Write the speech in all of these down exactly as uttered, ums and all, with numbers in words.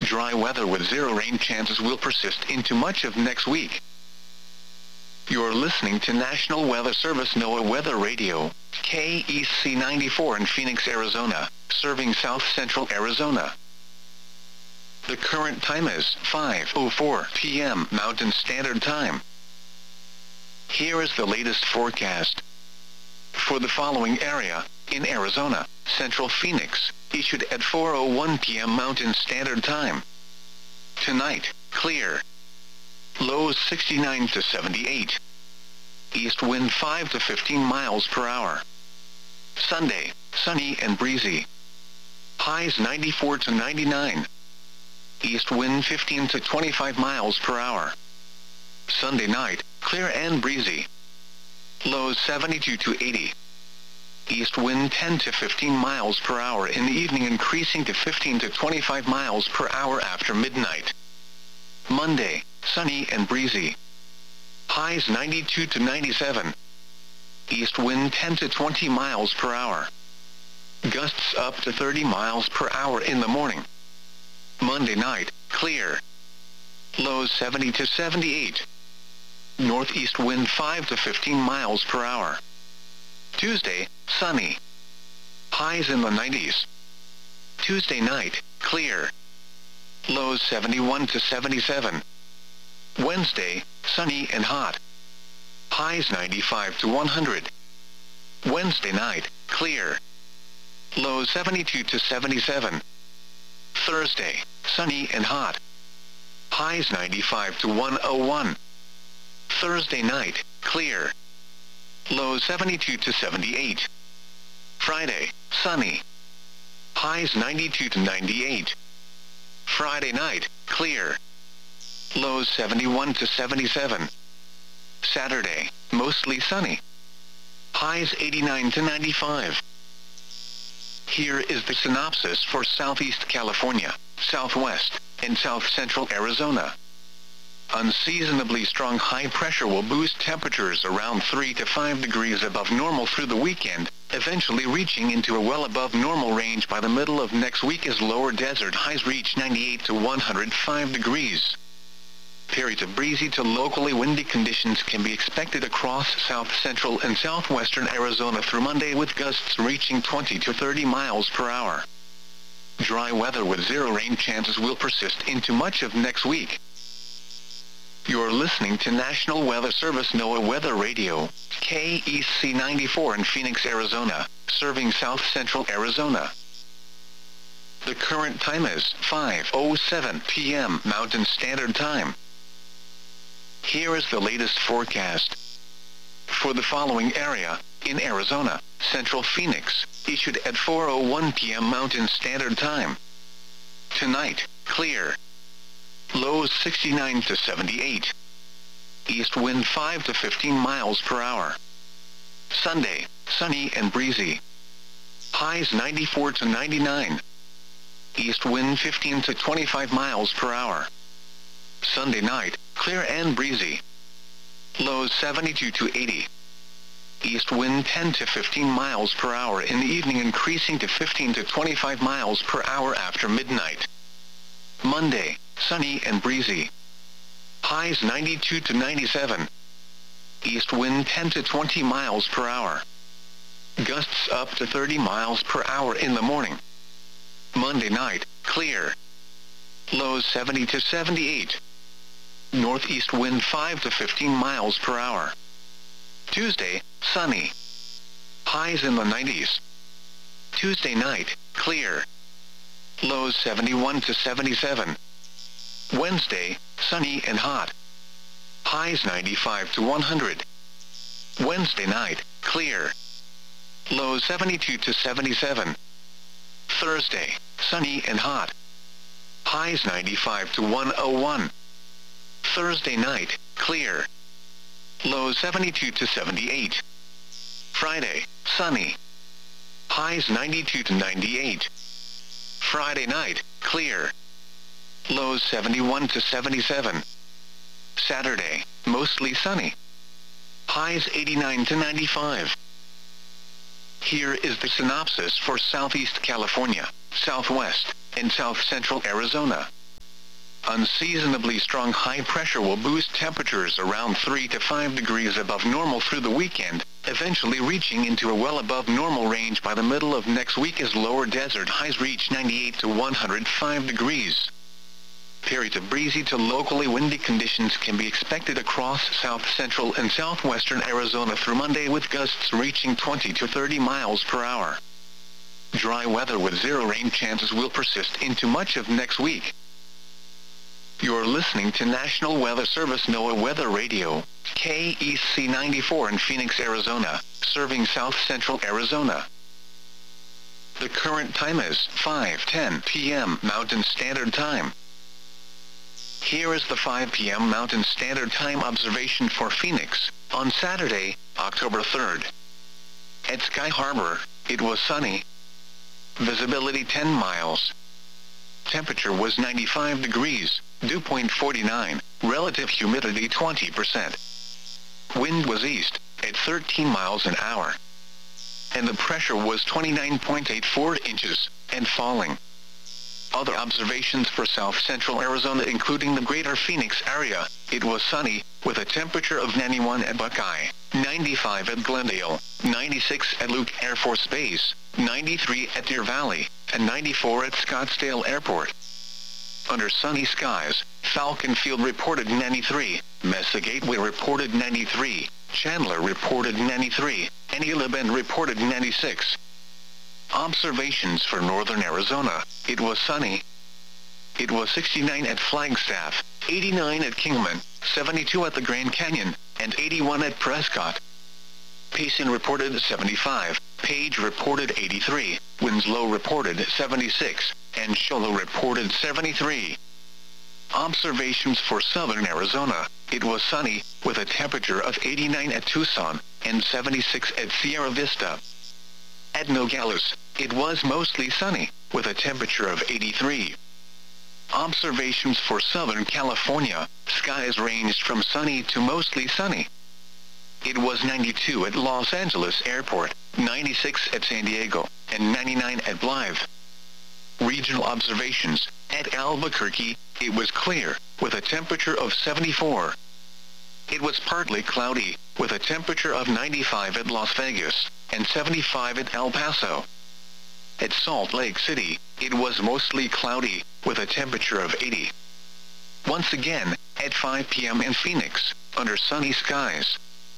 Dry weather with zero rain chances will persist into much of next week. You're listening to National Weather Service NOAA Weather Radio, K E C ninety-four in Phoenix, Arizona, serving south central Arizona. The current time is five oh four p m Mountain Standard Time. Here is the latest forecast. For the following area, in Arizona, Central Phoenix, issued at four oh one p m Mountain Standard Time. Tonight, clear. Lows sixty-nine to seventy-eight. East wind five to fifteen miles per hour. Sunday, sunny and breezy. Highs ninety-four to ninety-nine. East wind fifteen to twenty-five miles per hour. Sunday night, clear and breezy. Lows seventy-two to eighty. East wind ten to fifteen miles per hour in the evening, increasing to fifteen to twenty-five miles per hour after midnight. Monday, sunny and breezy. Highs ninety-two to ninety-seven. East wind ten to twenty miles per hour. Gusts up to thirty miles per hour in the morning. Monday night, clear. Lows seventy to seventy-eight. Northeast wind five to fifteen miles per hour. Tuesday, sunny. Highs in the nineties. Tuesday night, clear. Lows seventy-one to seventy-seven. Wednesday, sunny and hot. Highs ninety-five to one hundred. Wednesday night, clear. Lows seventy-two to seventy-seven. Thursday, sunny and hot. Highs ninety-five to one oh one. Thursday night, clear. Lows seventy-two to seventy-eight. Friday, sunny. Highs ninety-two to ninety-eight. Friday night, clear. Lows seventy-one to seventy-seven. Saturday, mostly sunny. Highs eighty-nine to ninety-five. Here is the synopsis for Southeast California, Southwest, and South Central Arizona. Unseasonably strong high pressure will boost temperatures around three to five degrees above normal through the weekend, eventually reaching into a well above normal range by the middle of next week as lower desert highs reach ninety-eight to one hundred five degrees. Periods of breezy to locally windy conditions can be expected across south central and southwestern Arizona through Monday, with gusts reaching twenty to thirty miles per hour. Dry weather with zero rain chances will persist into much of next week. You're listening to National Weather Service NOAA Weather Radio, K E C ninety-four in Phoenix, Arizona, serving south central Arizona. The current time is five oh seven p m Mountain Standard Time. Here is the latest forecast. For the following area, in Arizona, Central Phoenix, issued at four oh one p m Mountain Standard Time. Tonight, clear. Lows sixty-nine to seventy-eight. East wind five to fifteen miles per hour. Sunday, sunny and breezy. Highs ninety-four to ninety-nine. East wind fifteen to twenty-five miles per hour. Sunday night, clear and breezy. Lows seventy-two to eighty. East wind ten to fifteen miles per hour in the evening, increasing to fifteen to twenty-five miles per hour after midnight. Monday, sunny and breezy. Highs ninety-two to ninety-seven. East wind ten to twenty miles per hour. Gusts up to thirty miles per hour in the morning. Monday night, clear. Lows seventy to seventy-eight. Northeast wind five to fifteen miles per hour. Tuesday, sunny. Highs in the nineties. Tuesday night, clear. Lows seventy-one to seventy-seven. Wednesday, sunny and hot. Highs ninety-five to one hundred. Wednesday night, clear. Lows seventy-two to seventy-seven. Thursday, sunny and hot. Highs ninety-five to one oh one. Thursday night, clear. Lows seventy-two to seventy-eight. Friday, sunny. Highs ninety-two to ninety-eight. Friday night, clear. Lows seventy-one to seventy-seven. Saturday, mostly sunny. Highs eighty-nine to ninety-five. Here is the synopsis for Southeast California, Southwest, and South Central Arizona. Unseasonably strong high pressure will boost temperatures around three to five degrees above normal through the weekend, eventually reaching into a well above normal range by the middle of next week as lower desert highs reach ninety-eight to one hundred five degrees. Periods of breezy to locally windy conditions can be expected across south-central and southwestern Arizona through Monday, with gusts reaching twenty to thirty miles per hour. Dry weather with zero rain chances will persist into much of next week. You're listening to National Weather Service NOAA Weather Radio, K E C ninety-four in Phoenix, Arizona, serving south-central Arizona. The current time is five ten p m Mountain Standard Time. Here is the five p m Mountain Standard Time observation for Phoenix, on Saturday, October third. At Sky Harbor, it was sunny. Visibility ten miles. Temperature was ninety-five degrees, dew point forty-nine, relative humidity twenty percent. Wind was east, at thirteen miles an hour. And the pressure was twenty-nine point eight four inches, and falling. Other observations for south-central Arizona, including the greater Phoenix area, it was sunny, with a temperature of ninety-one at Buckeye, ninety-five at Glendale, ninety-six at Luke Air Force Base, ninety-three at Deer Valley, and ninety-four at Scottsdale Airport. Under sunny skies, Falcon Field reported ninety-three, Mesa Gateway reported ninety-three, Chandler reported ninety-three, and Gila Bend reported ninety-six. Observations for northern Arizona, it was sunny. It was sixty-nine at Flagstaff, eighty-nine at Kingman, seventy-two at the Grand Canyon, and eighty-one at Prescott. Payson reported seventy-five, Page reported eighty-three, Winslow reported seventy-six, and Shoalo reported seventy-three. Observations for southern Arizona, it was sunny, with a temperature of eighty-nine at Tucson, and seventy-six at Sierra Vista. At Nogales, it was mostly sunny, with a temperature of eighty-three. Observations for Southern California, skies ranged from sunny to mostly sunny. It was ninety-two at Los Angeles Airport, ninety-six at San Diego, and ninety-nine at Blythe. Regional observations, at Albuquerque, it was clear, with a temperature of seventy-four. It was partly cloudy, with a temperature of ninety-five at Las Vegas, and seventy-five at El Paso. At Salt Lake City, it was mostly cloudy, with a temperature of eighty. Once again, at five p m in Phoenix, under sunny skies.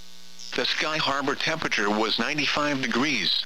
The Sky Harbor temperature was ninety-five degrees.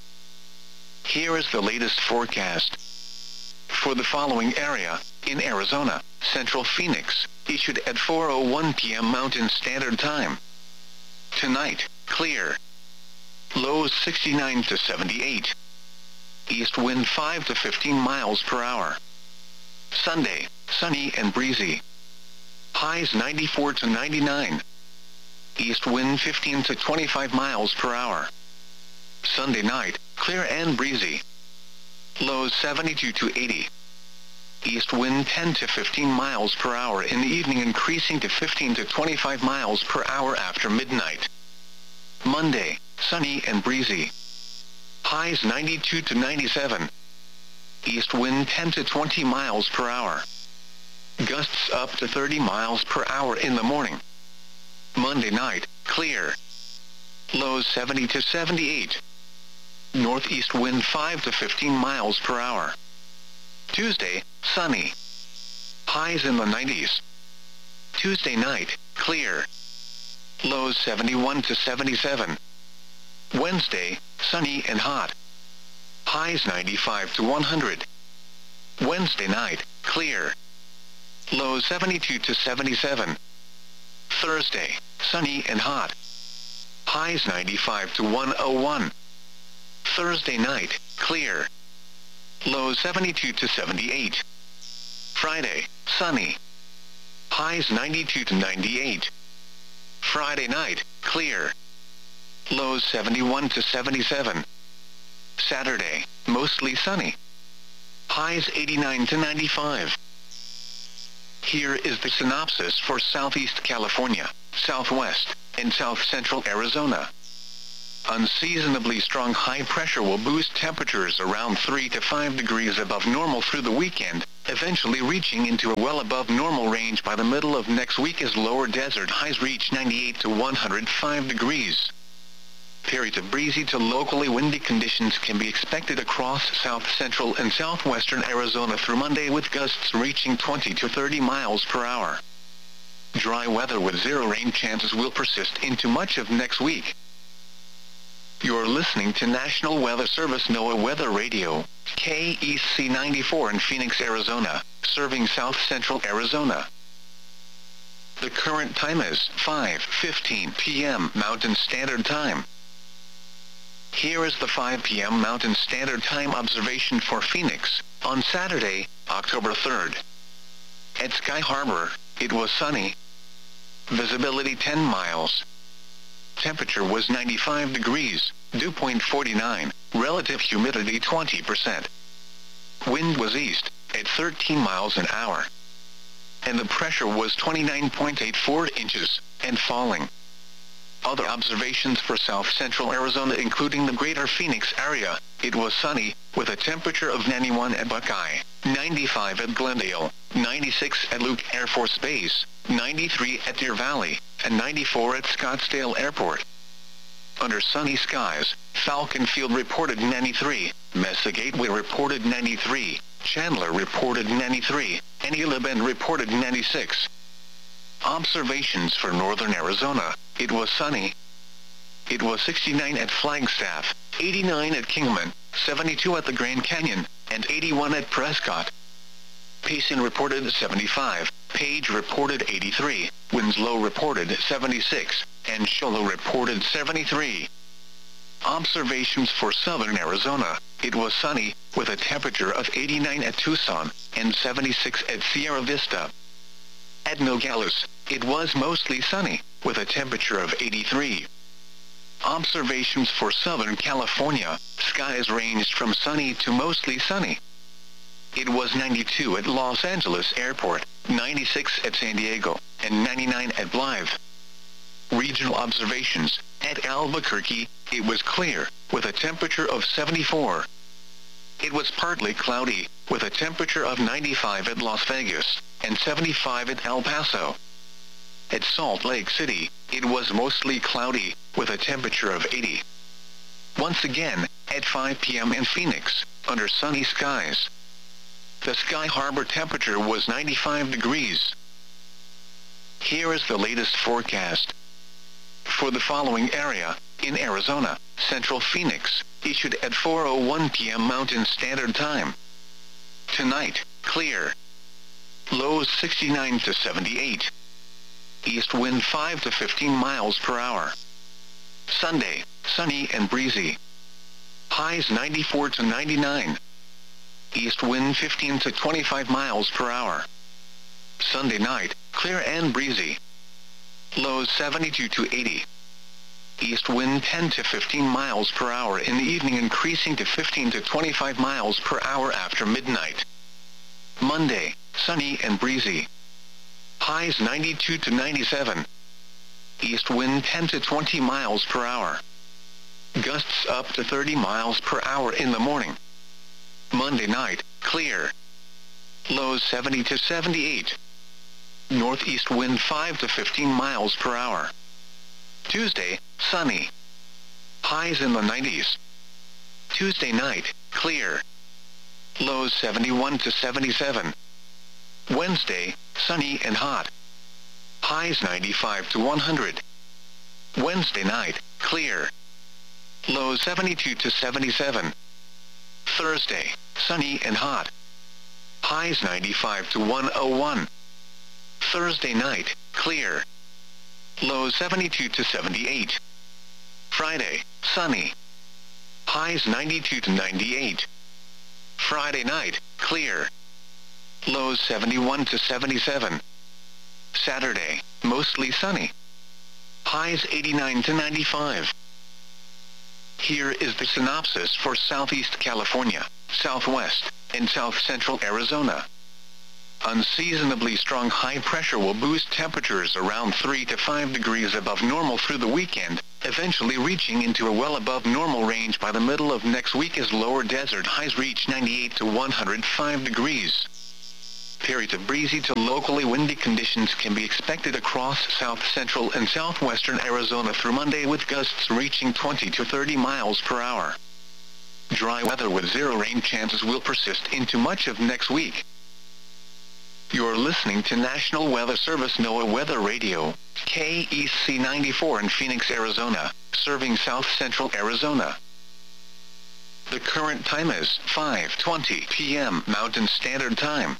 Here is the latest forecast. For the following area, in Arizona, Central Phoenix, issued at four oh one p m Mountain Standard Time. Tonight, clear. Lows sixty-nine to seventy-eight. East wind five to fifteen miles per hour. Sunday, sunny and breezy. Highs ninety-four to ninety-nine. East wind fifteen to twenty-five miles per hour. Sunday night, clear and breezy. Lows seventy-two to eighty. East wind ten to fifteen miles per hour in the evening, increasing to fifteen to twenty-five miles per hour after midnight. Monday, sunny and breezy. Highs ninety-two to ninety-seven. East wind ten to twenty miles per hour. Gusts up to thirty miles per hour in the morning. Monday night, clear. Lows seventy to seventy-eight. Northeast wind five to fifteen miles per hour. Tuesday, sunny. Highs in the nineties. Tuesday night, clear. Lows seventy-one to seventy-seven. Wednesday, sunny and hot. Highs ninety-five to one hundred. Wednesday night, clear. Lows seventy-two to seventy-seven. Thursday, sunny and hot. Highs ninety-five to one oh one. Thursday night, clear. Lows seventy-two to seventy-eight. Friday, sunny. Highs ninety-two to ninety-eight. Friday night, clear. Lows seventy-one to seventy-seven. Saturday, mostly sunny. Highs eighty-nine to ninety-five. Here is the synopsis for Southeast California, Southwest, and South Central Arizona. Unseasonably strong high pressure will boost temperatures around three to five degrees above normal through the weekend, eventually reaching into a well above normal range by the middle of next week as lower desert highs reach ninety-eight to one hundred five degrees. Periods of breezy to locally windy conditions can be expected across south central and southwestern Arizona through Monday, with gusts reaching twenty to thirty miles per hour. Dry weather with zero rain chances will persist into much of next week. You're listening to National Weather Service NOAA Weather Radio, K E C ninety-four in Phoenix, Arizona, serving south central Arizona. The current time is five fifteen p m Mountain Standard Time. Here is the five p m Mountain Standard Time observation for Phoenix, on Saturday, October third. At Sky Harbor, it was sunny. Visibility ten miles. Temperature was ninety-five degrees, dew point forty-nine, relative humidity twenty percent. Wind was east, at thirteen miles an hour. And the pressure was twenty-nine point eight four inches, and falling. Other observations for south central Arizona, including the greater Phoenix area, it was sunny, with a temperature of ninety-one at Buckeye, ninety-five at Glendale, ninety-six at Luke Air Force Base, ninety-three at Deer Valley, and ninety-four at Scottsdale Airport. Under sunny skies, Falcon Field reported ninety-three, Mesa Gateway reported ninety-three, Chandler reported ninety-three, and Gila Bend reported ninety-six. Observations for northern Arizona, it was sunny. It was sixty-nine at Flagstaff, eighty-nine at Kingman, seventy-two at the Grand Canyon, and eighty-one at Prescott. Payson reported seventy-five, Page reported eighty-three, Winslow reported seventy-six, and Shoalo reported seventy-three. Observations for southern Arizona, it was sunny, with a temperature of eighty-nine at Tucson, and seventy-six at Sierra Vista. At Nogales, it was mostly sunny, with a temperature of eighty-three. Observations for Southern California, skies ranged from sunny to mostly sunny. It was ninety-two at Los Angeles Airport, ninety-six at San Diego, and ninety-nine at Blythe. Regional observations, at Albuquerque, it was clear, with a temperature of seventy-four. It was partly cloudy, with a temperature of ninety-five at Las Vegas, and seventy-five at El Paso. At Salt Lake City, it was mostly cloudy, with a temperature of eighty. Once again, at five p m in Phoenix, under sunny skies. The Sky Harbor temperature was ninety-five degrees. Here is the latest forecast. For the following area, in Arizona, Central Phoenix, issued at four oh one p m Mountain Standard Time. Tonight, clear. Lows sixty-nine to seventy-eight. East wind five to fifteen miles per hour. Sunday, sunny and breezy. Highs ninety-four to ninety-nine. East wind fifteen to twenty-five miles per hour. Sunday night, clear and breezy. Lows seventy-two to eighty. East wind ten to fifteen miles per hour in the evening, increasing to fifteen to twenty-five miles per hour after midnight. Monday, sunny and breezy. Highs ninety-two to ninety-seven. East wind ten to twenty miles per hour. Gusts up to thirty miles per hour in the morning. Monday night, clear. Lows seventy to seventy-eight. Northeast wind five to fifteen miles per hour. Tuesday, sunny. Highs in the nineties. Tuesday night, clear. Lows seventy-one to seventy-seven. Wednesday, sunny and hot. Highs ninety-five to one hundred. Wednesday night, clear. Lows seventy-two to seventy-seven. Thursday, sunny and hot. Highs ninety-five to one oh one. Thursday night, clear. Lows seventy-two to seventy-eight. Friday, sunny. Highs ninety-two to ninety-eight. Friday night, clear. Lows seventy-one to seventy-seven. Saturday, mostly sunny. Highs eighty-nine to ninety-five. Here is the synopsis for Southeast California, Southwest, and South Central Arizona. Unseasonably strong high pressure will boost temperatures around three to five degrees above normal through the weekend, eventually reaching into a well above normal range by the middle of next week as lower desert highs reach ninety-eight to one hundred five degrees. Periods of breezy to locally windy conditions can be expected across south-central and southwestern Arizona through Monday, with gusts reaching twenty to thirty miles per hour. Dry weather with zero rain chances will persist into much of next week. You're listening to National Weather Service NOAA Weather Radio, K E C ninety-four in Phoenix, Arizona, serving south-central Arizona. The current time is five twenty p m Mountain Standard Time.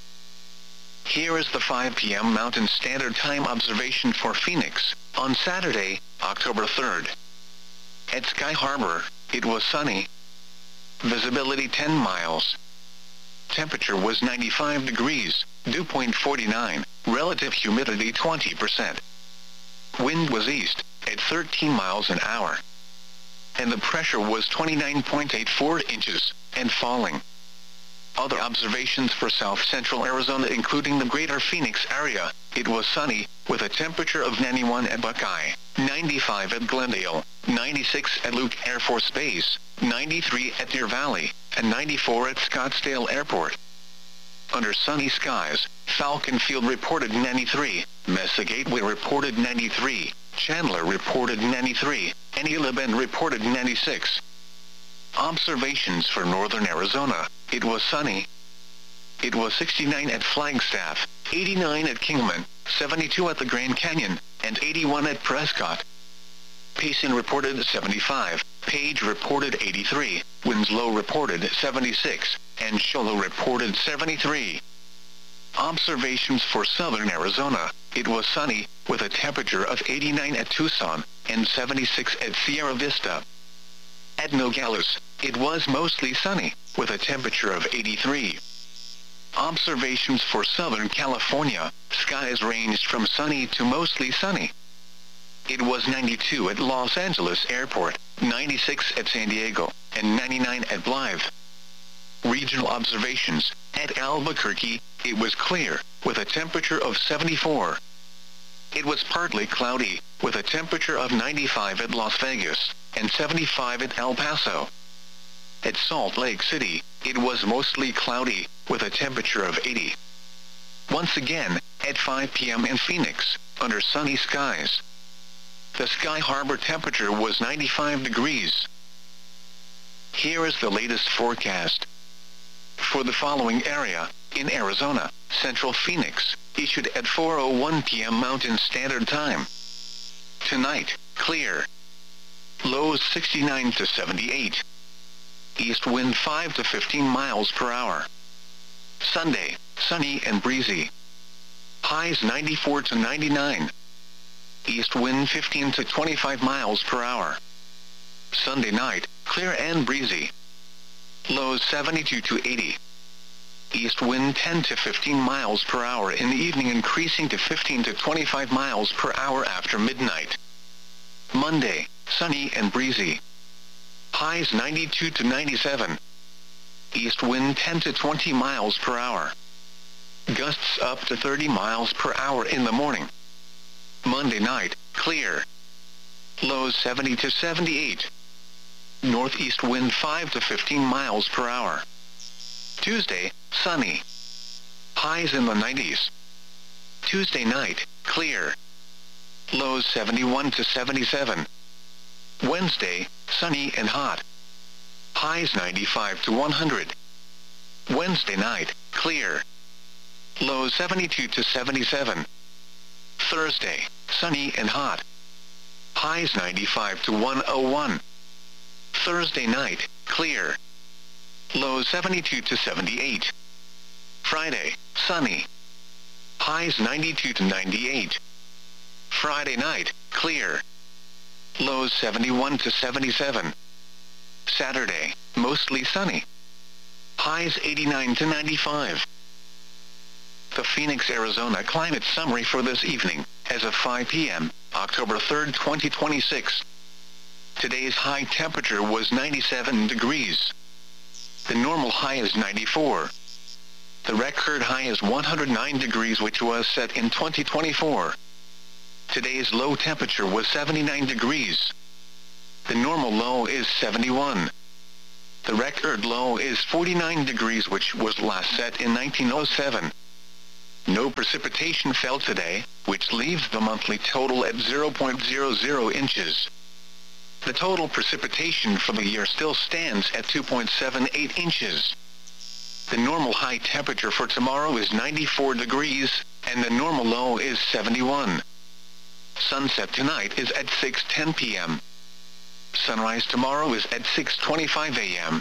Here is the five p m Mountain Standard Time observation for Phoenix, on Saturday, October third. At Sky Harbor, it was sunny. Visibility ten miles. Temperature was ninety-five degrees, dew point forty-nine, relative humidity twenty percent. Wind was east, at thirteen miles an hour. And the pressure was twenty-nine point eight four inches, and falling. Other observations for south-central Arizona, including the greater Phoenix area, it was sunny, with a temperature of ninety-one at Buckeye, ninety-five at Glendale, ninety-six at Luke Air Force Base, ninety-three at Deer Valley, and ninety-four at Scottsdale Airport. Under sunny skies, Falcon Field reported ninety-three, Mesa Gateway reported ninety-three, Chandler reported ninety-three, and Gila Bend reported ninety-six. Observations for northern Arizona, it was sunny. It was sixty-nine at Flagstaff, eighty-nine at Kingman, seventy-two at the Grand Canyon, and eighty-one at Prescott. Payson reported seventy-five, Page reported eighty-three, Winslow reported seventy-six, and Show Low reported seventy-three. Observations for southern Arizona, it was sunny, with a temperature of eighty-nine at Tucson, and seventy-six at Sierra Vista. At Nogales, it was mostly sunny, with a temperature of eighty-three. Observations for Southern California, skies ranged from sunny to mostly sunny. It was ninety-two at Los Angeles Airport, ninety-six at San Diego, and ninety-nine at Blythe. Regional observations, at Albuquerque, it was clear, with a temperature of seventy-four. It was partly cloudy, with a temperature of ninety-five at Las Vegas, and seventy-five at El Paso. At Salt Lake City, it was mostly cloudy, with a temperature of eighty. Once again, at five p m in Phoenix, under sunny skies. The Sky Harbor temperature was ninety-five degrees. Here is the latest forecast. For the following area, in Arizona, Central Phoenix, issued at four oh one p m Mountain Standard Time. Tonight, clear. Lows sixty-nine to seventy-eight. East wind five to fifteen miles per hour. Sunday, sunny and breezy. Highs ninety-four to ninety-nine. East wind fifteen to twenty-five miles per hour. Sunday night, clear and breezy. Lows seventy-two to eighty. East wind ten to fifteen miles per hour in the evening, increasing to fifteen to twenty-five miles per hour after midnight. Monday, sunny and breezy. Highs ninety-two to ninety-seven. East wind ten to twenty miles per hour. Gusts up to thirty miles per hour in the morning. Monday night, clear. Lows seventy to seventy-eight. Northeast wind five to fifteen miles per hour. Tuesday, sunny. Highs in the nineties. Tuesday night, clear. Lows seventy-one to seventy-seven. Wednesday, sunny and hot. Highs ninety-five to one hundred. Wednesday night, clear. Lows seventy-two to seventy-seven. Thursday, sunny and hot. Highs ninety-five to one oh one. Thursday night, clear. Lows seventy-two to seventy-eight. Friday, sunny. Highs ninety-two to ninety-eight. Friday night, clear. Lows seventy-one to seventy-seven. Saturday, mostly sunny. Highs eighty-nine to ninety-five. The Phoenix, Arizona climate summary for this evening, as of five p m, October third, twenty twenty-six. Today's high temperature was ninety-seven degrees. The normal high is ninety-four. The record high is one hundred nine degrees, which was set in twenty twenty-four. Today's low temperature was seventy-nine degrees. The normal low is seventy-one. The record low is forty-nine degrees, which was last set in nineteen oh seven. No precipitation fell today, which leaves the monthly total at zero point zero zero inches. The total precipitation for the year still stands at two point seven eight inches. The normal high temperature for tomorrow is ninety-four degrees, and the normal low is seventy-one. Sunset tonight is at six ten p m Sunrise tomorrow is at six twenty-five a m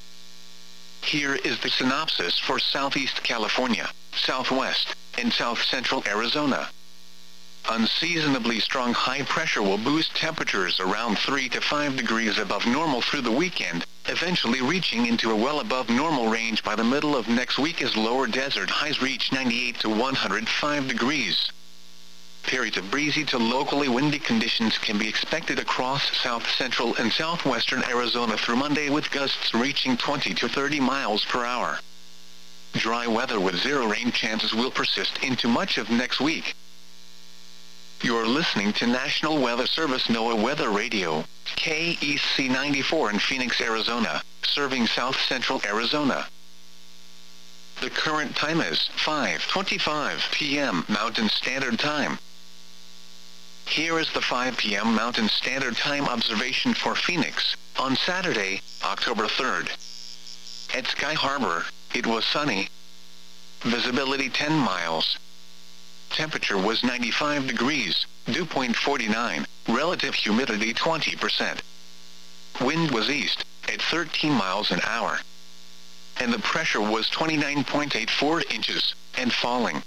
Here is the synopsis for Southeast California, Southwest, and South Central Arizona. Unseasonably strong high pressure will boost temperatures around three to five degrees above normal through the weekend, eventually reaching into a well above normal range by the middle of next week as lower desert highs reach ninety-eight to one hundred five degrees. Periods of breezy to locally windy conditions can be expected across south central and southwestern Arizona through Monday, with gusts reaching twenty to thirty miles per hour. Dry weather with zero rain chances will persist into much of next week. You're listening to National Weather Service NOAA Weather Radio, K E C ninety-four in Phoenix, Arizona, serving south central Arizona. The current time is five twenty-five p m Mountain Standard Time. Here is the five p m Mountain Standard Time observation for Phoenix, on Saturday, October third. At Sky Harbor, it was sunny. Visibility ten miles. Temperature was ninety-five degrees, dew point forty-nine, relative humidity twenty percent. Wind was east, at thirteen miles an hour. And the pressure was twenty-nine point eight four inches, and falling.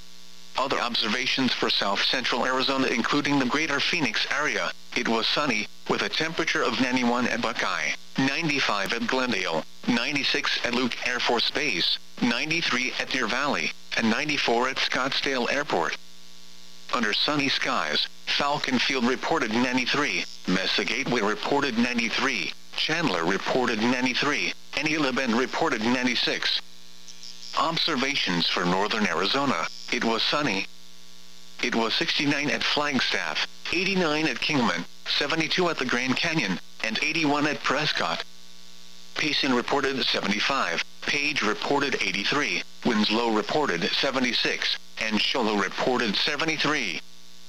Other observations for south central Arizona including the greater Phoenix area, it was sunny, with a temperature of ninety-one at Buckeye, ninety-five at Glendale, ninety-six at Luke Air Force Base, ninety-three at Deer Valley, and ninety-four at Scottsdale Airport. Under sunny skies, Falcon Field reported ninety-three, Mesa Gateway reported ninety-three, Chandler reported ninety-three, and Gila Bend reported ninety-six. Observations for northern Arizona, it was sunny. It was sixty-nine at Flagstaff, eighty-nine at Kingman, seventy-two at the Grand Canyon, and eighty-one at Prescott. Payson reported seventy-five, Page reported eighty-three, Winslow reported seventy-six, and Show Low reported seventy-three.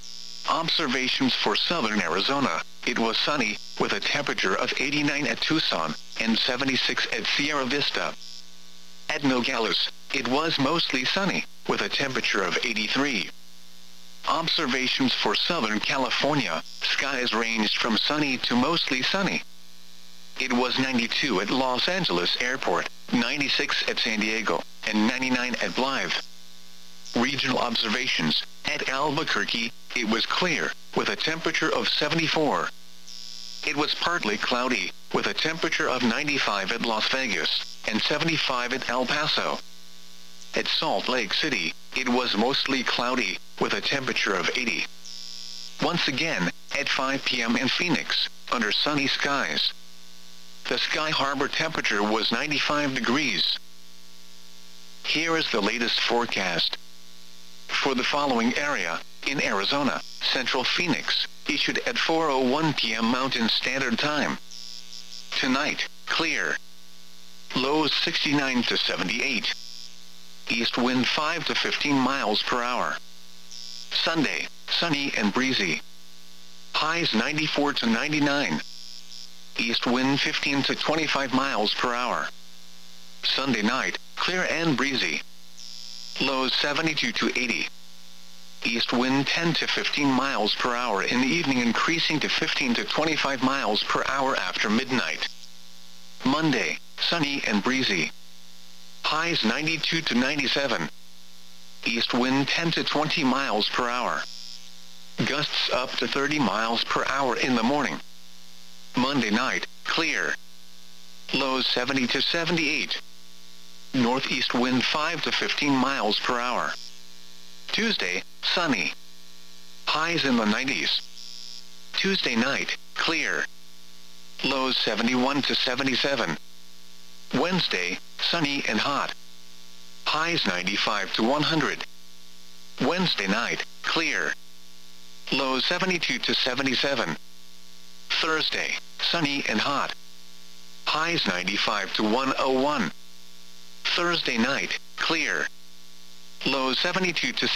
Observations for southern Arizona, it was sunny, with a temperature of eighty-nine at Tucson, and seventy-six at Sierra Vista. At Nogales, it was mostly sunny, with a temperature of eighty-three. Observations for Southern California, skies ranged from sunny to mostly sunny. It was ninety-two at Los Angeles Airport, ninety-six at San Diego, and ninety-nine at Blythe. Regional observations, at Albuquerque, it was clear, with a temperature of seventy-four. It was partly cloudy, with a temperature of ninety-five at Las Vegas, and seventy-five at El Paso. At Salt Lake City, it was mostly cloudy, with a temperature of eighty. Once again, at five p m in Phoenix, under sunny skies. The Sky Harbor temperature was ninety-five degrees. Here is the latest forecast. For the following area, in Arizona, Central Phoenix, issued at four oh one p m Mountain Standard Time. Tonight, clear. Lows sixty-nine to seventy-eight. East wind five to fifteen miles per hour. Sunday, sunny and breezy. Highs ninety-four to ninety-nine. East wind fifteen to twenty-five miles per hour. Sunday night, clear and breezy. Lows seventy-two to eighty. East wind ten to fifteen miles per hour in the evening, increasing to fifteen to twenty-five miles per hour after midnight. Monday, sunny and breezy. Highs ninety-two to ninety-seven. East wind ten to twenty miles per hour. Gusts up to thirty miles per hour in the morning. Monday night, clear. Lows seventy to seventy-eight. Northeast wind five to fifteen miles per hour. Tuesday, sunny. Highs in the nineties. Tuesday night, clear. Lows seventy-one to seventy-seven. Wednesday, sunny and hot. Highs ninety-five to one hundred. Wednesday night, clear. Lows seventy-two to seventy-seven. Thursday, sunny and hot. Highs ninety-five to one oh one. Thursday night, clear. Low seventy-two to